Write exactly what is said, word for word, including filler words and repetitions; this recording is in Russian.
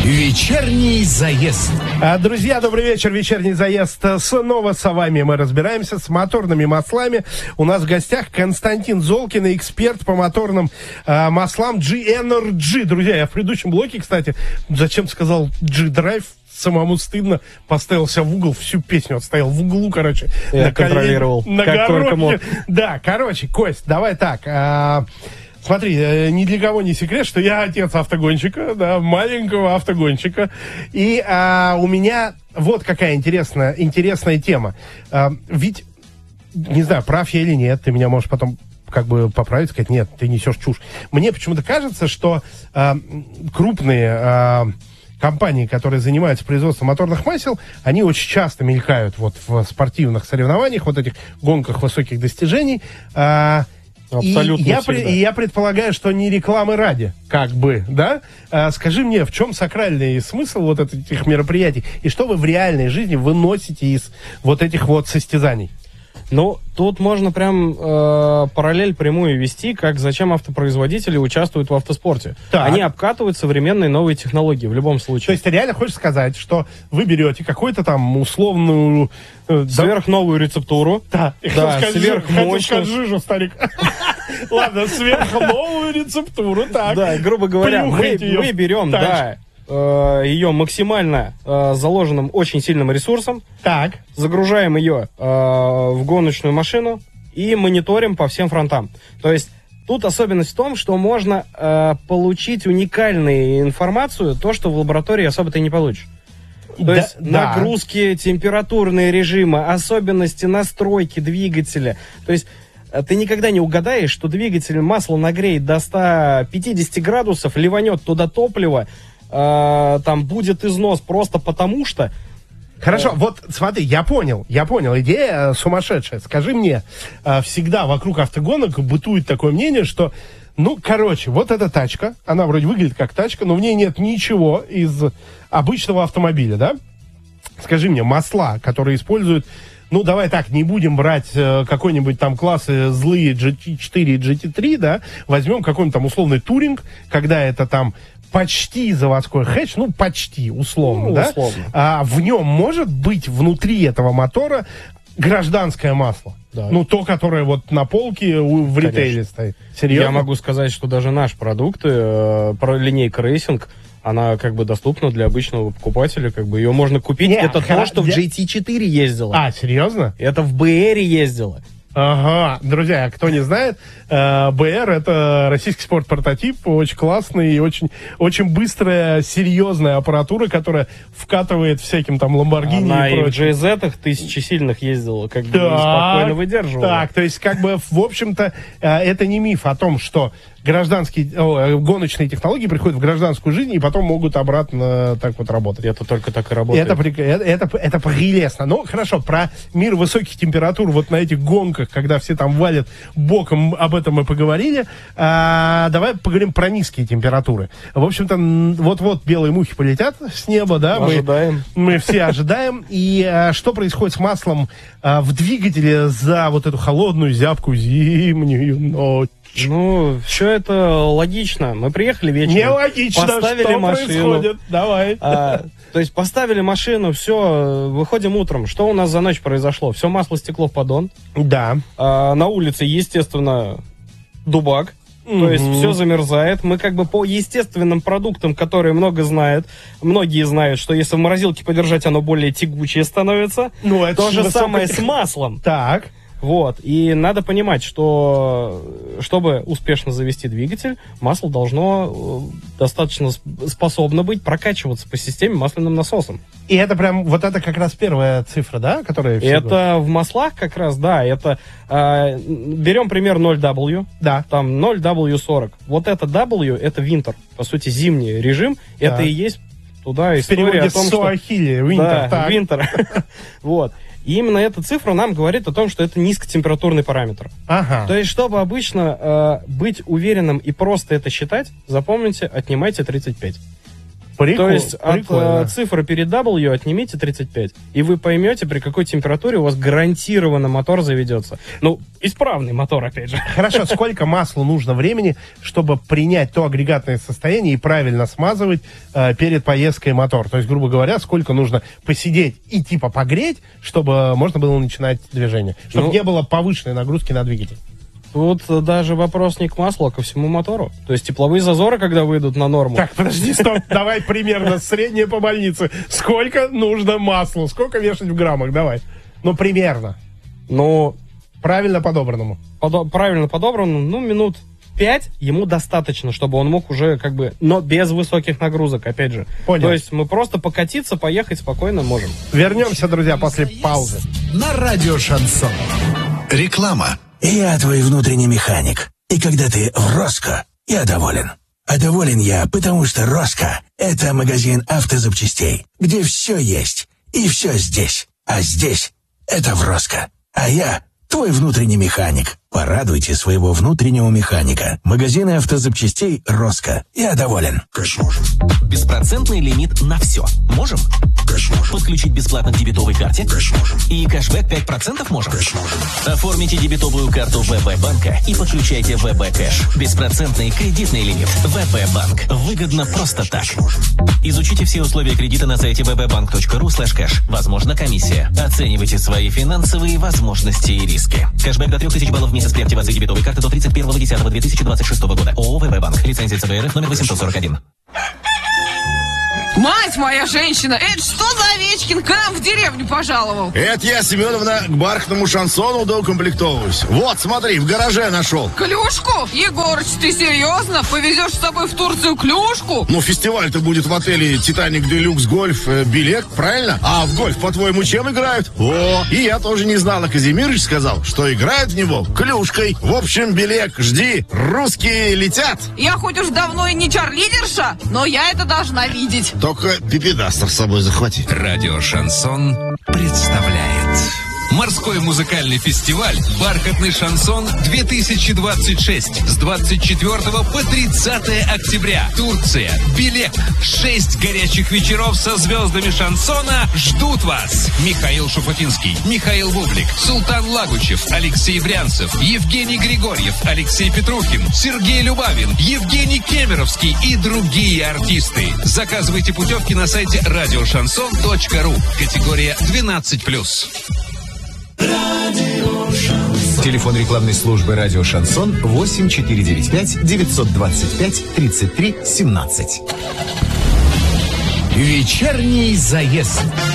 Вечерний заезд. Друзья, добрый вечер. Вечерний заезд. Снова с вами мы разбираемся с моторными маслами. У нас в гостях Константин Золкин, эксперт по моторным э, маслам G-Energy. Друзья, я в предыдущем блоке, кстати, зачем сказал G-Drive, самому стыдно, поставился в угол, всю песню отстоял в углу, короче. Я на контролировал, колен, как только мог. Да, короче, Кость, давай так. А, смотри, ни для кого не секрет, что я отец автогонщика, да, маленького автогонщика. И а, у меня вот какая интересная, интересная тема. А, ведь, не знаю, прав я или нет, ты меня можешь потом как бы поправить, сказать, нет, ты несешь чушь. Мне почему-то кажется, что а, крупные а, компании, которые занимаются производством моторных масел, они очень часто мелькают вот в спортивных соревнованиях, вот этих гонках высоких достижений. А, Абсолютно. И я, и я предполагаю, что не рекламы ради, как бы, да? А, скажи мне, в чем сакральный смысл вот этих мероприятий? И что вы в реальной жизни выносите из вот этих вот состязаний? Ну, тут можно прям э, параллель прямую вести, как зачем автопроизводители участвуют в автоспорте. Так. Они обкатывают современные новые технологии в любом случае. То есть ты реально хочешь сказать, что вы берете какую-то там условную... Э, сверхновую рецептуру. Да, да сверхмощную. Жижу, старик. Ладно, сверхновую рецептуру, так. Да, грубо говоря, мы берем, да, ее максимально э, заложенным очень сильным ресурсом, так. загружаем ее э, в гоночную машину и мониторим по всем фронтам. То есть тут особенность в том, что можно э, получить уникальную информацию, то, что в лаборатории особо ты не получишь. То да, есть да. нагрузки, температурные режимы, особенности настройки двигателя. То есть ты никогда не угадаешь, что двигатель масло нагреет до ста пятидесяти градусов, ливанет туда топливо, Uh, там будет износ просто потому что... Хорошо, uh... вот смотри, я понял, я понял, идея сумасшедшая. Скажи мне, uh, всегда вокруг автогонок бытует такое мнение, что, ну, короче, вот эта тачка, она вроде выглядит как тачка, но в ней нет ничего из обычного автомобиля, да? Скажи мне, масла, которые используют... Ну, давай так, не будем брать э, какой-нибудь там классы злые джи ти четыре и джи ти три, да? Возьмем какой-нибудь там условный туринг, когда это там почти заводской хэтч, ну, почти, условно, ну, да? Условно. А в нем может быть внутри этого мотора гражданское масло? Да. Ну, то, которое вот на полке у, в ритейле стоит. Серьезно? Я могу сказать, что даже наш продукт, э, про линейка рейсинг, она как бы доступна для обычного покупателя, как бы ее можно купить. Нет, это то, что для... в джи ти четыре ездило. А, серьезно? Это в би эр ездило. Ага, друзья, кто не знает, би эр это российский спорт-прототип, очень классный и очень, очень быстрая, серьезная аппаратура, которая вкатывает всяким там Lamborghini Она и прочее. и в джей зетах тысячи сильных ездила, как бы так, спокойно выдерживала. Так, то есть как бы, в общем-то, это не миф о том, что гражданские, о, гоночные технологии приходят в гражданскую жизнь и потом могут обратно так вот работать. Это только так и работает. Это, это, это, это прелестно. Ну, хорошо, про мир высоких температур вот на этих гонках, когда все там валят боком, об этом мы поговорили. А, давай поговорим про низкие температуры. В общем-то, вот-вот белые мухи полетят с неба, да? Мы ожидаем. Мы, мы все ожидаем. И а, что происходит с маслом а, в двигателе за вот эту холодную, зябкую зимнюю ночь? Ну, все это логично. Мы приехали вечером. Нелогично, поставили что машину. Происходит? Давай. А, то есть поставили машину, все, выходим утром. Что у нас за ночь произошло? Все масло стекло в поддон. Да. А, на улице, естественно, дубак. Mm-hmm. То есть все замерзает. Мы как бы по естественным продуктам, которые много знают, многие знают, что если в морозилке подержать, оно более тягучее становится. Ну, это то же высоко... самое с маслом. Так. Вот, и надо понимать, что чтобы успешно завести двигатель, масло должно достаточно способно быть прокачиваться по системе масляным насосом. И это прям, вот это как раз первая цифра, да, которая... Это в маслах как раз, да, это, э, берем пример ноль дабл ю, да. Там ноль дабл ю сорок, вот это W, это winter, по сути, зимний режим, да. Это и есть туда история о том, что... Суахили, winter, да, winter, вот. И именно эта цифра нам говорит о том, что это низкотемпературный параметр. Ага. То есть, чтобы обычно э, быть уверенным и просто это считать, запомните, отнимайте тридцать пять. Прикол, То есть прикольно. от э, цифры перед W отнимите тридцать пять, и вы поймете, при какой температуре у вас гарантированно мотор заведется. Ну, исправный мотор, опять же. Хорошо, сколько маслу нужно времени, чтобы принять то агрегатное состояние и правильно смазывать э, перед поездкой мотор? То есть, грубо говоря, сколько нужно посидеть и типа погреть, чтобы можно было начинать движение? Чтобы Ну, не было повышенной нагрузки на двигатель. Тут даже вопрос не к маслу, а ко всему мотору. То есть тепловые зазоры, когда выйдут на норму. Так, подожди, стоп, давай примерно среднее по больнице. Сколько нужно масла? Сколько вешать в граммах? Давай. Ну, примерно. Ну, Правильно подобранному. подо- правильно подобрано, ну, минут пять ему достаточно, чтобы он мог уже как бы, но без высоких нагрузок, опять же. Понял. То есть мы просто покатиться, поехать спокойно можем. Вернемся, друзья, после паузы. На радио Шансон. Реклама. Я твой внутренний механик. И когда ты в Роско, я доволен. А доволен я, потому что Роско — это магазин автозапчастей, где все есть и все здесь. А здесь — это в Роско. А я твой внутренний механик. Порадуйте своего внутреннего механика. Магазины автозапчастей Роско. Я доволен. Конечно, можем. Беспроцентный лимит на все. Можем? Конечно, можем. Подключить бесплатно к дебетовой карте? Конечно, можем. И кэшбэк пять процентов можем? Конечно, можем. Оформите дебетовую карту ВБ-банка и подключайте ВБ-кэш. Беспроцентный кредитный лимит. ВБ-банк. Выгодно просто так. Изучите все условия кредита на сайте вббанк.ру слэш кэш. Возможно, комиссия. Оценивайте свои финансовые возможности и риски. Кэшбэк до трех тысяч баллов в месяц при активации дебетовой карты до тридцать первого десятого две тысячи двадцать шестого года. ООО ВБ-банк. Лицензия ЦБРФ номер восемьсот сорок один. Мать моя женщина, это что за Овечкин к нам в деревню пожаловал? Это я, Семеновна, к бархатному шансону доукомплектовываюсь. Вот, смотри, в гараже нашел. Клюшку? Егорыч, ты серьезно? Повезешь с собой в Турцию клюшку? Ну, фестиваль-то будет в отеле «Титаник Делюкс Гольф», э, билет, правильно? А в гольф, по-твоему, чем играют? О, и я тоже не знал, а Казимирыч сказал, что играют в него клюшкой. В общем, Белек, жди, русские летят. Я хоть уж давно и не чарлидерша, но я это должна видеть. Только пипедастер с собой захвати. Радио Шансон представляет морской музыкальный фестиваль «Бархатный шансон две тысячи двадцать шесть» с двадцать четвёртого по тридцатое октября. Турция, Белек. Шесть горячих вечеров со звездами шансона ждут вас. Михаил Шуфутинский, Михаил Бублик, Султан Лагучев, Алексей Брянцев, Евгений Григорьев, Алексей Петрухин, Сергей Любавин, Евгений Кемеровский и другие артисты. Заказывайте путевки на сайте радиошансон точка ру. Категория двенадцать плюс. Телефон рекламной службы «Радио Шансон» восемь четыре девять пять девятьсот двадцать пять тридцать три семнадцать. Вечерний заезд.